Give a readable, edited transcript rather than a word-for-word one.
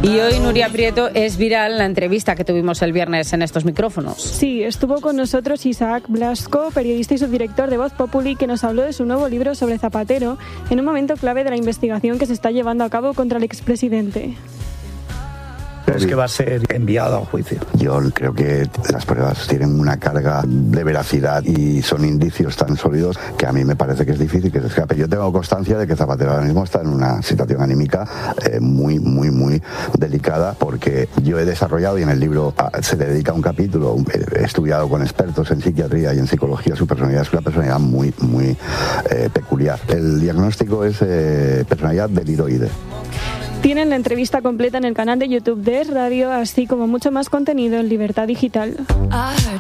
Y hoy Nuria Prieto es viral la entrevista que tuvimos el viernes en estos micrófonos. Sí, estuvo con nosotros Isaac Blasco, periodista y subdirector de Voz Populi, que nos habló de su nuevo libro sobre Zapatero en un momento clave de la investigación que se está llevando a cabo contra el expresidente. Es que va a ser enviado a juicio. Yo creo que las pruebas tienen una carga de veracidad y son indicios tan sólidos que a mí me parece que es difícil que se escape. Yo tengo constancia de que Zapatero ahora mismo está en una situación anímica muy delicada, porque yo he desarrollado, y en el libro se le dedica un capítulo, he estudiado con expertos en psiquiatría y en psicología su personalidad. Es una personalidad muy peculiar. El diagnóstico es personalidad deliroide. Tienen la entrevista completa en el canal de YouTube de Es Radio, así como mucho más contenido en Libertad Digital.